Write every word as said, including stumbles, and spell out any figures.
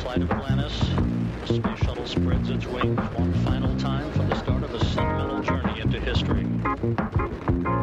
flight of Atlantis, the space shuttle spreads its wings one final time for the start of a sentimental journey into history.